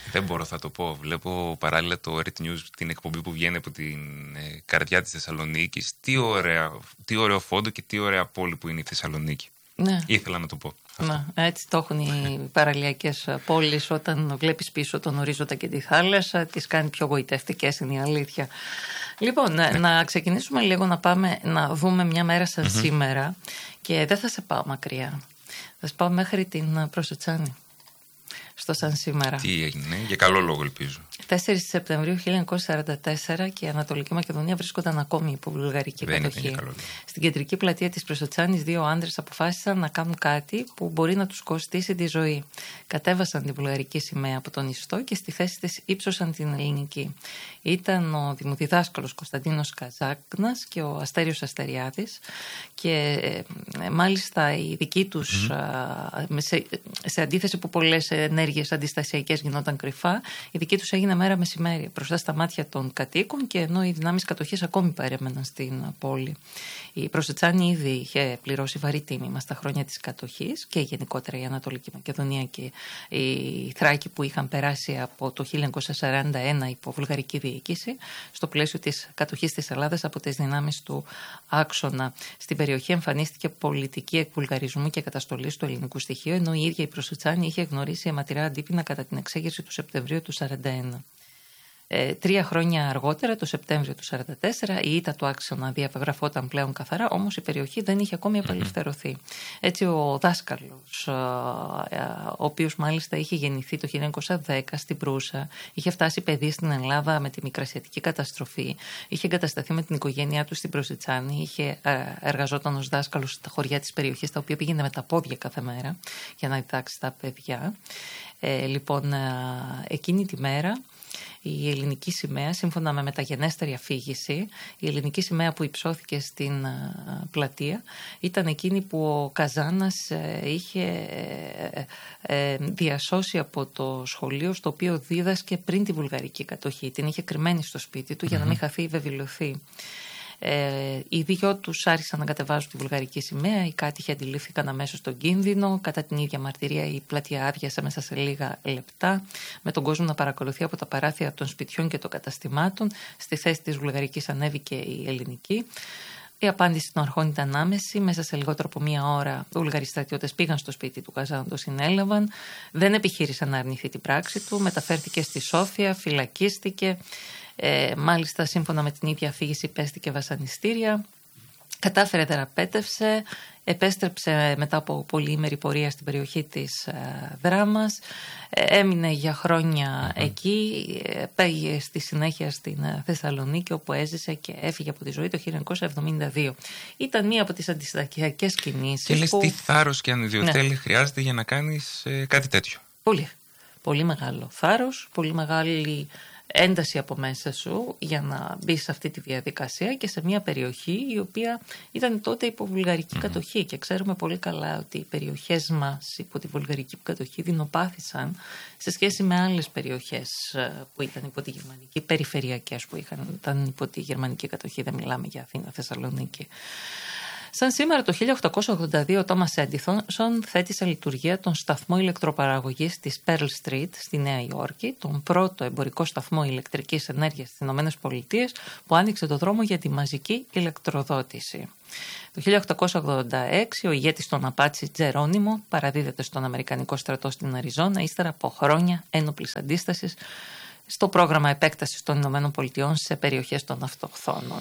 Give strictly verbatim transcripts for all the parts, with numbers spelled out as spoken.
Δεν μπορώ, θα το πω. Βλέπω παράλληλα το Earth News, την εκπομπή που βγαίνει από την ε, καρδιά της Θεσσαλονίκης. Τι, ωραία, τι ωραίο φόντο και τι ωραία πόλη που είναι η Θεσσαλονίκη. Ναι. Ήθελα να το πω. Να, έτσι το έχουν οι παραλιακές πόλεις. Όταν βλέπεις πίσω τον ορίζοντα και τη θάλασσα, τις κάνει πιο γοητευτικές, είναι η αλήθεια. Λοιπόν, ναι. να ξεκινήσουμε λίγο να πάμε να δούμε μια μέρα σαν mm-hmm. σήμερα. Και δεν θα σε πάω μακριά. Θα σε πάω μέχρι την Προσετσάνη. Στο σαν σήμερα. Τι έγινε, για καλό λόγο ελπίζω. τέσσερις Σεπτεμβρίου χίλια εννιακόσια σαράντα τέσσερα και η Ανατολική Μακεδονία βρίσκονταν ακόμη υπό βουλγαρική κατοχή. Στην κεντρική πλατεία της Προσετσάνης, δύο άντρες αποφάσισαν να κάνουν κάτι που μπορεί να τους κοστίσει τη ζωή. Κατέβασαν τη βουλγαρική σημαία από τον ιστό και στη θέση της ύψωσαν την ελληνική. Ήταν ο δημοδιδάσκαλος Κωνσταντίνος Καζάκνας και ο Αστέριος Αστεριάδης και ε, μάλιστα οι δικοί τους, mm-hmm. α, σε, σε αντίθεση που πολλές ενέργειες αντιστασιακές γινόταν κρυφά, η δική τους έγινε μέρα μεσημέρι μπροστά στα μάτια των κατοίκων και ενώ οι δυνάμεις κατοχής ακόμη παρέμεναν στην πόλη. Η Προσετσάνη ήδη είχε πληρώσει βαρύ τίμημα στα χρόνια της κατοχής και γενικότερα η Ανατολική Μακεδονία και η Θράκη που είχαν περάσει από το χίλια εννιακόσια σαράντα ένα υπό βουλγαρική διοίκηση στο πλαίσιο της κατοχής της Ελλάδας από τις δυνάμεις του άξονα. Στην περιοχή εμφανίστηκε πολιτική εκβουλγαρισμού και καταστολής του ελληνικού στοιχείου, ενώ η ίδια η Προσετσάνη είχε γνωρίσει αιματηρά αντίπεινα κατά την εξέγερση του Σεπτεμβρίου του σαράντα ένα. Ε, τρία χρόνια αργότερα, το Σεπτέμβριο του σαράντα τέσσερα, η ήττα του άξονα διαπεγραφόταν πλέον καθαρά, όμως η περιοχή δεν είχε ακόμη απελευθερωθεί. Έτσι ο δάσκαλος, ο οποίος μάλιστα είχε γεννηθεί το χίλια εννιακόσια δέκα στην Προύσα, είχε φτάσει παιδί στην Ελλάδα με τη μικρασιατική καταστροφή, είχε εγκατασταθεί με την οικογένειά του στην Προσετσάνη, είχε εργαζόταν ως δάσκαλος στα χωριά της περιοχής, τα οποία πήγαινε με τα πόδια κάθε μέρα για να διδάξει τα παιδιά. Ε, λοιπόν, εκείνη τη μέρα η ελληνική σημαία, σύμφωνα με μεταγενέστερη αφήγηση, η ελληνική σημαία που υψώθηκε στην πλατεία ήταν εκείνη που ο Καζάνας είχε διασώσει από το σχολείο στο οποίο δίδασκε πριν τη βουλγαρική κατοχή. Την είχε κρυμμένη στο σπίτι του για να μην χαθεί ή βεβηλωθεί. Ε, οι δυο τους άρχισαν να κατεβάζουν τη βουλγαρική σημαία. Οι κάτοικοι αντιλήφθηκαν αμέσως τον κίνδυνο. Κατά την ίδια μαρτυρία, η πλατεία άδειασε μέσα σε λίγα λεπτά, με τον κόσμο να παρακολουθεί από τα παράθυρα των σπιτιών και των καταστημάτων. Στη θέση της βουλγαρικής ανέβηκε η ελληνική. Η απάντηση των αρχών ήταν άμεση. Μέσα σε λιγότερο από μία ώρα, οι Βουλγαροί στρατιώτες πήγαν στο σπίτι του Καζάνα, το συνέλαβαν. Δεν επιχείρησε να αρνηθεί την πράξη του. Μεταφέρθηκε στη Σόφια, φυλακίστηκε. Ε, μάλιστα, σύμφωνα με την ίδια αφήγηση, υπέστηκε βασανιστήρια. Κατάφερε, θεραπεύτευσε, επέστρεψε μετά από πολυήμερη πορεία στην περιοχή της ε, Δράμας, ε, έμεινε για χρόνια mm-hmm. εκεί, ε, πήγε στη συνέχεια στην ε, Θεσσαλονίκη όπου έζησε και έφυγε από τη ζωή το χίλια εννιακόσια εβδομήντα δύο. Ήταν μία από τις αντιστασιακές κινήσεις. Και λες που... τι θάρρος και ανιδιοτέλεια ναι. χρειάζεται για να κάνεις ε, κάτι τέτοιο. Πολύ, πολύ μεγάλο θάρρος, πολύ μεγάλη ένταση από μέσα σου για να μπει σε αυτή τη διαδικασία και σε μια περιοχή η οποία ήταν τότε υπό βουλγαρική mm-hmm. κατοχή και ξέρουμε πολύ καλά ότι οι περιοχές μας υπό τη βουλγαρική κατοχή δεινοπάθησαν σε σχέση με άλλες περιοχές που ήταν υπό τη γερμανική, περιφερειακές που είχαν, ήταν υπό τη γερμανική κατοχή, δεν μιλάμε για Αθήνα, Θεσσαλονίκη. Σαν σήμερα το χίλια οκτακόσια ογδόντα δύο ο Τόμας Έντισον θέτει σε λειτουργία τον σταθμό ηλεκτροπαραγωγής της Pearl Street στη Νέα Υόρκη, τον πρώτο εμπορικό σταθμό ηλεκτρικής ενέργειας στις ΗΠΑ που άνοιξε το δρόμο για τη μαζική ηλεκτροδότηση. Το χίλια οκτακόσια ογδόντα έξι ο ηγέτης των Απάτσι Τζερόνιμο παραδίδεται στον Αμερικανικό στρατό στην Αριζόνα ύστερα από χρόνια ένοπλης αντίστασης στο πρόγραμμα επέκτασης των ΗΠΑ σε περιοχές των αυτοχθόνων.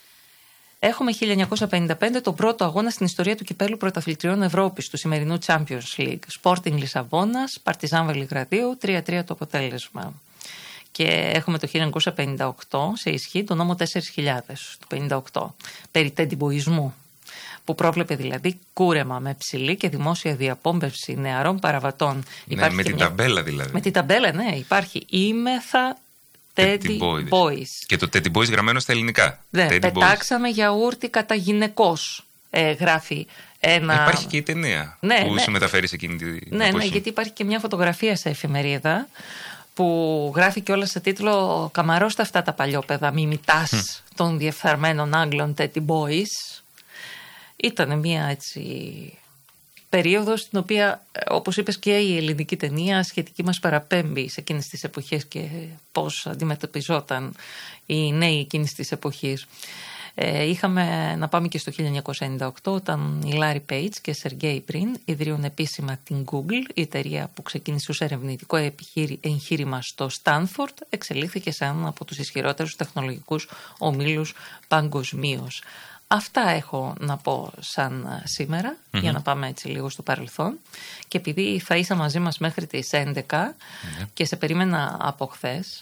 Έχουμε χίλια εννιακόσια πενήντα πέντε τον πρώτο αγώνα στην ιστορία του κυπέλου πρωταθλητριών Ευρώπης του σημερινού Champions League. Sporting Λισαβόνας, Παρτιζάν Βελιγραδίου, τρία τρία το αποτέλεσμα. Και έχουμε το χίλια εννιακόσια πενήντα οκτώ σε ισχύ τον νόμο τέσσερις χιλιάδες του πενήντα οκτώ περί τεντιμποϊσμού, που πρόβλεπε δηλαδή κούρεμα με ψηλή και δημόσια διαπόμπευση νεαρών παραβατών. Ναι, με την μια... ταμπέλα δηλαδή. Με την ταμπέλα, ναι, υπάρχει ήμεθα Teddy Boys. Boys. Και το Teddy Boys γραμμένο στα ελληνικά. Ναι, Teddy πετάξαμε Boys. Γιαούρτι κατά γυναικός, ε, γράφει ένα... Υπάρχει και η ταινία ναι, που ναι. συμμεταφέρει σε εκείνη τη Ναι, ναι, γιατί υπάρχει και μια φωτογραφία σε εφημερίδα που γράφει κιόλας σε τίτλο «Καμαρώστε αυτά τα παλιόπαιδα, μιμητάς mm. των διεφθαρμένων Άγγλων Teddy Boys». Ήταν μια έτσι περίοδος στην οποία, όπως είπες, και η ελληνική ταινία σχετική μας παραπέμπει σε εκείνες τις εποχές και πώς αντιμετωπιζόταν οι νέοι εκείνης της εποχής. Ε, είχαμε να πάμε και στο χίλια εννιακόσια ενενήντα οκτώ, όταν η Λάρι Πέιτς και Σεργέι Μπριν ιδρύουν επίσημα την Google, η εταιρεία που ξεκίνησε ως ερευνητικό επιχείρη, εγχείρημα στο Στάνφορντ, εξελίχθηκε σε έναν από τους ισχυρότερους τεχνολογικούς ομίλους παγκοσμίως. Αυτά έχω να πω σαν σήμερα, mm-hmm. για να πάμε έτσι λίγο στο παρελθόν. Και επειδή θα είσαι μαζί μας μέχρι τις έντεκα mm-hmm. και σε περίμενα από χθες,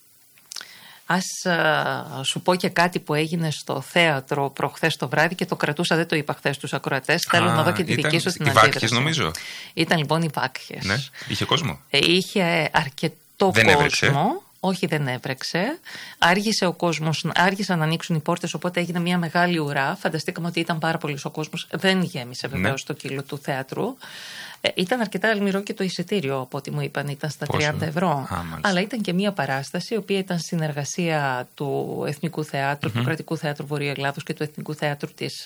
ας α, σου πω και κάτι που έγινε στο θέατρο προχθές το βράδυ και το κρατούσα, δεν το είπα χθες στους ακροατές. Θέλω να δω και τη δική σου την αντίδραση. Οι Βάκχες, νομίζω. Ήταν λοιπόν οι Βάκχες. Ναι. Είχε κόσμο. Ε, είχε αρκετό δεν κόσμο. Έβρεξε. Όχι, δεν έβρεξε. Άργησε ο κόσμος, άργησαν να ανοίξουν οι πόρτες, οπότε έγινε μια μεγάλη ουρά. Φανταστήκαμε ότι ήταν πάρα πολύ ο κόσμος. Δεν γέμισε βεβαίως ναι. το κύλο του θέατρου. Ε, ήταν αρκετά αλμυρό και το εισιτήριο, από ό,τι μου είπαν, ήταν στα Πόσο? τριάντα ευρώ. Α, αλλά ήταν και μια παράσταση, η οποία ήταν συνεργασία του Εθνικού Θεάτρου, mm-hmm. του Κρατικού Θεάτρου Βορείου Ελλάδος και του Εθνικού Θεάτρου της,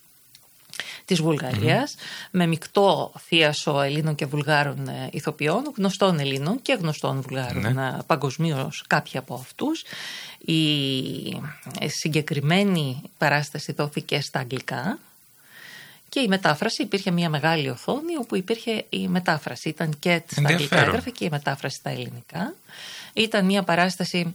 της Βουλγαρίας, mm-hmm. με μεικτό θίασο Ελλήνων και Βουλγάρων ηθοποιών, γνωστών Ελλήνων και γνωστών Βουλγάρων mm-hmm. παγκοσμίως, κάποιοι από αυτούς. Η συγκεκριμένη παράσταση δόθηκε στα αγγλικά. Και η μετάφραση, υπήρχε μια μεγάλη οθόνη όπου υπήρχε η μετάφραση. Ήταν και στα αγγλικά έγραφε και η μετάφραση στα ελληνικά. Ήταν μια παράσταση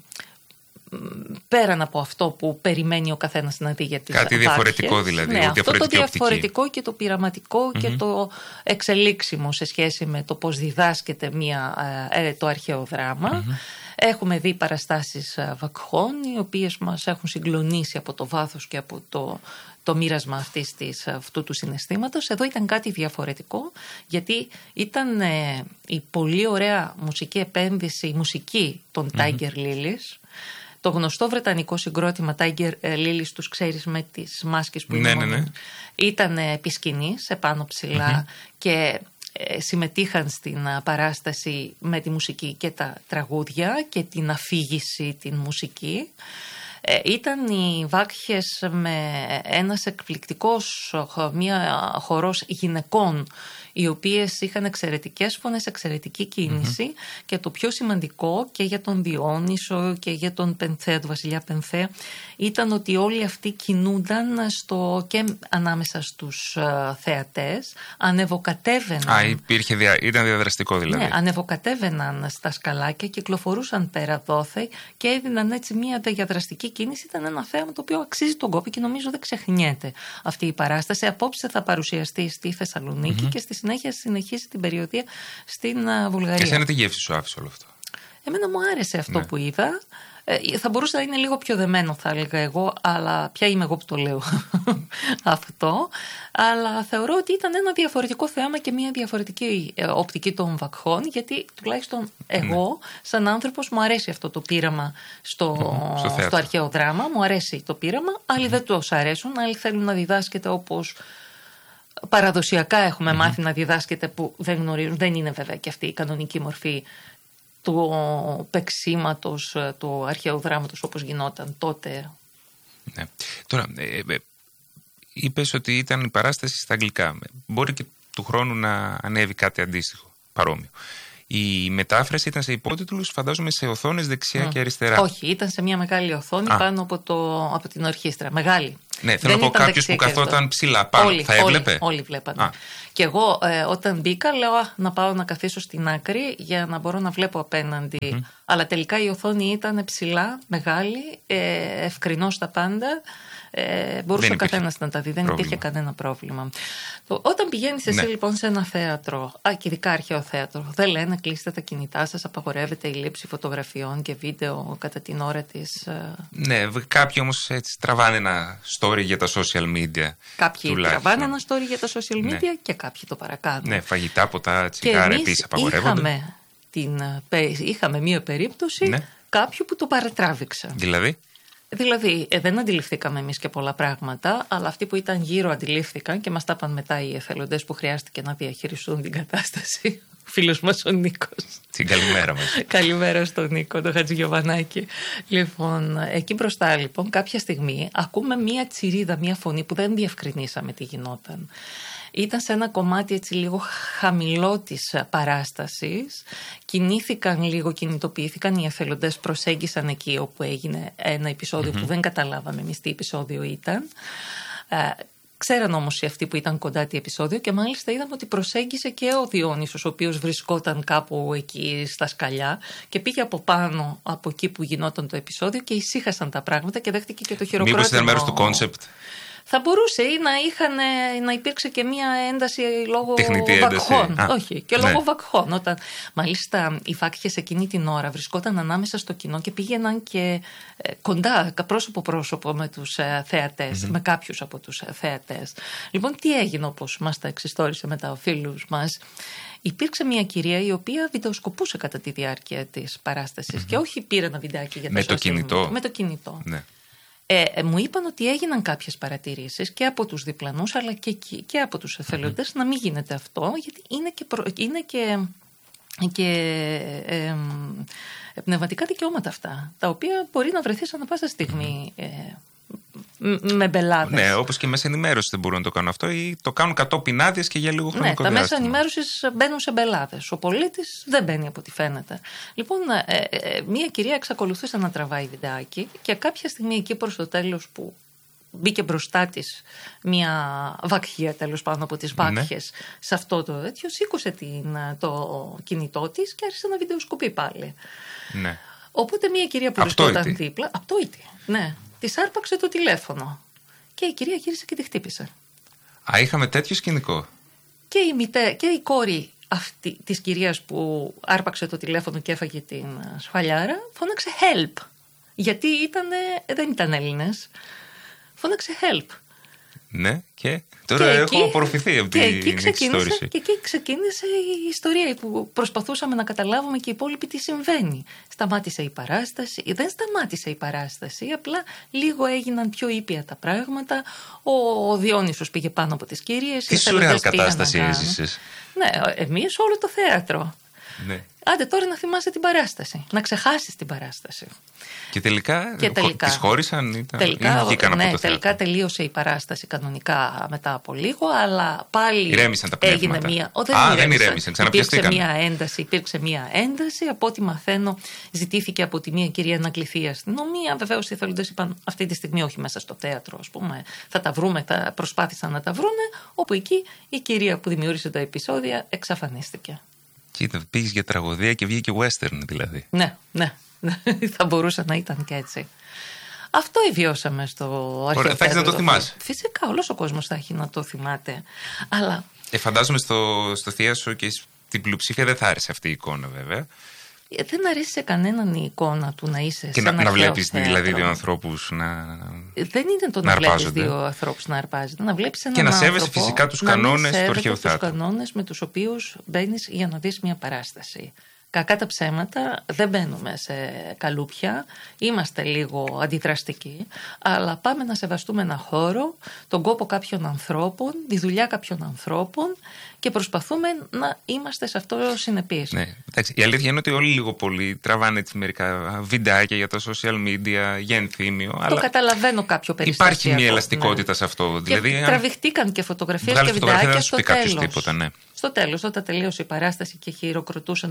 πέραν από αυτό που περιμένει ο καθένας να δει για τις κάτι Βάκχες. Διαφορετικό δηλαδή. Ναι, αυτό το διαφορετικό οπτική. Και το πειραματικό mm-hmm. και το εξελίξιμο σε σχέση με το πώς διδάσκεται μια, ε, το αρχαίο δράμα. Mm-hmm. Έχουμε δει παραστάσεις Βακχών, οι οποίες μας έχουν συγκλονίσει από το βάθος και από το, το μοίρασμα αυτής της, αυτού του συναισθήματος. Εδώ ήταν κάτι διαφορετικό, γιατί ήταν ε, η πολύ ωραία μουσική επένδυση, η μουσική των mm-hmm. Tiger Lilies. Το γνωστό βρετανικό συγκρότημα Tiger Lilies, τους ξέρεις, με τις μάσκες που ναι, είναι. Ναι, ναι. Ήταν επί σκηνής, επάνω ψηλά mm-hmm. και συμμετείχαν στην παράσταση με τη μουσική και τα τραγούδια και την αφήγηση, την μουσική. Ήταν οι Βάκχες με ένας εκπληκτικός, μια χορός γυναικών, οι οποίες είχαν εξαιρετικές φωνές, εξαιρετική κίνηση mm-hmm. και το πιο σημαντικό και για τον Διόνυσο και για τον Πενθέα, τον βασιλιά Πενθέα, ήταν ότι όλοι αυτοί κινούνταν στο, και ανάμεσα στους uh, θεατές, ανεβοκατέβαιναν. Α, υπήρχε δια, ήταν διαδραστικό δηλαδή. Ναι, ανεβοκατέβαιναν στα σκαλάκια, κυκλοφορούσαν πέρα δόθε και έδιναν έτσι μια διαδραστική κίνηση. Ήταν ένα θέαμα το οποίο αξίζει τον κόπο και νομίζω δεν ξεχνιέται αυτή η παράσταση. Απόψε θα παρουσιαστεί στη Θεσσαλονίκη mm-hmm. και στη συνέχεια συνεχίσει την περιοδία στην uh, Βουλγαρία. Και εσένα τι γεύση σου άφησε όλο αυτό? Εμένα μου άρεσε αυτό ναι. που είδα. Ε, θα μπορούσε να είναι λίγο πιο δεμένο, θα έλεγα εγώ, αλλά ποια είμαι εγώ που το λέω αυτό. Αλλά θεωρώ ότι ήταν ένα διαφορετικό θέαμα και μια διαφορετική ε, οπτική των Βακχών, γιατί τουλάχιστον εγώ, ναι. σαν άνθρωπος, μου αρέσει αυτό το πείραμα στο, στο, στο αρχαίο δράμα. Μου αρέσει το πείραμα. Άλλοι mm. δεν τους αρέσουν. Άλλοι θέλουν να διδάσκεται όπως παραδοσιακά έχουμε mm-hmm. μάθει να διδάσκεται, που δεν γνωρίζουν. Δεν είναι βέβαια και αυτή η κανονική μορφή του παίξηματος, του αρχαίου δράματος όπως γινόταν τότε. Ναι. Τώρα, ε, ε, είπες ότι ήταν η παράσταση στα αγγλικά. Μπορεί και του χρόνου να ανέβει κάτι αντίστοιχο, παρόμοιο. Η μετάφραση ήταν σε υπότιτλους, φαντάζομαι, σε οθόνες δεξιά mm. και αριστερά. Όχι, ήταν σε μια μεγάλη οθόνη Α. πάνω από, το, από την ορχήστρα. Μεγάλη. Ναι, θέλω να πω κάποιος που καθόταν ψηλά πάνω. Όλοι, θα έβλεπε. Όλοι, όλοι βλέπανε. Α. Και εγώ ε, όταν μπήκα λέω α, να πάω να καθίσω στην άκρη για να μπορώ να βλέπω απέναντι. Mm-hmm. Αλλά τελικά η οθόνη ήταν ψηλά, μεγάλη, ε, ευκρινώς τα πάντα. Ε, μπορούσε ο καθένας να τα δει, δεν υπήρχε κανένα πρόβλημα. Το, όταν πηγαίνεις εσύ ναι. λοιπόν σε ένα θέατρο, α, και ειδικά αρχαίο θέατρο, δεν λένε κλείστε τα κινητά σας, απαγορεύεται η λήψη φωτογραφιών και βίντεο κατά την ώρα της. Ε... Ναι, κάποιοι όμως έτσι τραβάνε ένα story για τα social media. Κάποιοι τουλάχιστον. τραβάνε ένα story για τα social media ναι. και κάποιοι το παρακάνουν. Ναι, φαγητά, ποτά, τσιγάρα επίσης απαγορεύονται. Είχαμε, την, είχαμε μία περίπτωση ναι. κάποιου που το παρατράβηξε. Δηλαδή. Δηλαδή, ε, δεν αντιληφθήκαμε εμείς και πολλά πράγματα, αλλά αυτοί που ήταν γύρω αντιλήφθηκαν και μας τα είπαν μετά οι εθελοντές που χρειάστηκε να διαχειριστούν την κατάσταση. Ο φίλος μας ο Νίκος. Την καλημέρα μας. Καλημέρα στον Νίκο, τον Χατζηγιοβανάκη. Λοιπόν, εκεί μπροστά λοιπόν κάποια στιγμή ακούμε μία τσιρίδα, μία φωνή που δεν διευκρινίσαμε τι γινόταν. Ήταν σε ένα κομμάτι έτσι λίγο χαμηλό της παράστασης. Κινήθηκαν λίγο, κινητοποιήθηκαν οι εθελοντές, προσέγγισαν εκεί όπου έγινε ένα επεισόδιο mm-hmm. που δεν καταλάβαμε εμείς τι επεισόδιο ήταν. Ξέραν όμως οι αυτοί που ήταν κοντά τι επεισόδιο και μάλιστα είδαμε ότι προσέγγισε και ο Διόνυσος, ο οποίος βρισκόταν κάπου εκεί στα σκαλιά και πήγε από πάνω από εκεί που γινόταν το επεισόδιο και ησύχασαν τα πράγματα και δέχτηκε και το χειροκρότημα. Μήπως ήταν μέρος του κόνσεπτ? Θα μπορούσε ή να, είχαν, να υπήρξε και μία ένταση λόγω τεχνητή βακχών. ένταση. Όχι, και λόγω ναι. βακχών. Όταν, μάλιστα, οι βάκχες εκείνη την ώρα βρισκόταν ανάμεσα στο κοινό και πήγαιναν και ε, κοντά, πρόσωπο-πρόσωπο με τους ε, θεατές, mm-hmm. με κάποιους από τους ε, θεατές. Λοιπόν, τι έγινε, όπως μας τα εξιστόρισε μετά ο φίλος μας? Υπήρξε μια κυρία η οποία βιντεοσκοπούσε κατά τη διάρκεια της παράστασης mm-hmm. και όχι πήρε ένα βιντεάκι για τα με το κινητό. Με το κινητό. Ναι. Ε, μου είπαν ότι έγιναν κάποιες παρατηρήσεις και από τους διπλανούς αλλά και, και από τους εθελοντές mm-hmm. να μην γίνεται αυτό, γιατί είναι και, προ, είναι και, και ε, ε, πνευματικά δικαιώματα αυτά, τα οποία μπορεί να βρεθείς ανά πάσα στιγμή ε, με μπελάδες. Ναι, όπως και μέσα ενημέρωση δεν μπορούν να το κάνουν αυτό ή το κάνουν κατόπιν άδειας και για λίγο χρονικό ναι, διάστημα. Τα μέσα ενημέρωσης μπαίνουν σε μπελάδες. Ο πολίτης δεν μπαίνει από ό,τι φαίνεται. Λοιπόν, ε, ε, μία κυρία εξακολουθούσε να τραβάει βιντεάκι και κάποια στιγμή εκεί προς το τέλος που μπήκε μπροστά της μία βακχία τέλος πάνω από τις βάκχες ναι. σε αυτό το τέτοιο, σήκωσε την, το κινητό της και άρχισε να βιντεοσκοπεί πάλι. Ναι. Οπότε μία κυρία που βρισκόταν δίπλα, απτόητη, ναι. Της άρπαξε το τηλέφωνο και η κυρία γύρισε και τη χτύπησε. Α, είχαμε τέτοιο σκηνικό. Και η, μητέ, και η κόρη αυτή, της κυρίας που άρπαξε το τηλέφωνο και έφαγε την σφαλιάρα φώναξε help. Γιατί ήτανε, δεν ήταν Έλληνες. Φώναξε help. Ναι, και τώρα και έχω εκεί, απορροφηθεί από την εξιστόρηση. Και εκεί ξεκίνησε η ιστορία που προσπαθούσαμε να καταλάβουμε και οι υπόλοιποι τι συμβαίνει. Σταμάτησε η παράσταση, δεν σταμάτησε η παράσταση, απλά λίγο έγιναν πιο ήπια τα πράγματα. Ο Διόνυσος πήγε πάνω από τις κυρίες. Τι σουρεάλ κατάσταση έζησες? Ναι, εμείς όλο το θέατρο. Ναι. Άντε τώρα να θυμάσαι την παράσταση, να ξεχάσεις την παράσταση. Και τελικά, και τελικά τις χώρισαν, ήταν, τελικά, ή βγήκαν ναι, από το τελικά τελείωσε η παράσταση κανονικά μετά από λίγο, αλλά πάλι ηρέμησαν τα έγινε μία... Ο, δεν, Α, δεν ηρέμησαν, ξαναπιαστήκαν. Υπήρξε μία ένταση, υπήρξε μία ένταση, από ό,τι μαθαίνω ζητήθηκε από τη μία κυρία να κληθεί η αστυνομία. Βεβαίως οι εθελοντές είπαν αυτή τη στιγμή όχι μέσα στο θέατρο, ας πούμε, θα τα βρούμε, θα προσπάθησαν να τα βρούνε, όπου εκεί η κυρία που δημιούργησε τα επεισόδια εξαφανίστηκε. Κοίτα, πήγες για τραγωδία και βγήκε western δηλαδή. Ναι, ναι. Θα μπορούσε να ήταν και έτσι. Αυτό βιώσαμε στο αρχαίο. Θα έχεις να το θυμάσαι. Φυσικά, όλος ο κόσμος θα έχει να το θυμάται. Αλλά... Ε, φαντάζομαι στο, στο θίασο και στην πλειοψηφία δεν θα άρεσε αυτή η εικόνα, βέβαια. Δεν αρέσει σε κανέναν η εικόνα του να είσαι και σε ένα να, να βλέπεις θέατρο. Δηλαδή δύο ανθρώπους να. Δεν είναι το να, να βλέπεις δύο ανθρώπους να αρπάζονται. Να βλέπεις έναν και να άνθρωπο, σέβεσαι φυσικά τους κανόνες του αρχαίου θέατρου. Τους κανόνες με τους οποίους μπαίνεις για να δεις μια παράσταση. Κακά τα ψέματα, δεν μπαίνουμε σε καλούπια, είμαστε λίγο αντιδραστικοί, αλλά πάμε να σεβαστούμε ένα χώρο, τον κόπο κάποιων ανθρώπων, τη δουλειά κάποιων ανθρώπων και προσπαθούμε να είμαστε σε αυτό συνεπείς. Ναι, εντάξει, η αλήθεια είναι ότι όλοι λίγο πολύ τραβάνε έτσι μερικά βιντεάκια για τα social media, για ενθύμιο. Το αλλά καταλαβαίνω κάποιο περιστασιακό. Υπάρχει μια ελαστικότητα ναι. σε αυτό. Και δηλαδή, τραβηχτήκαν και φωτογραφίες και βιντεάκια στο τέλος. Τίποτα, ναι. Στο τέλος, όταν τελείωσε η παράσταση και χειροκροτούσαν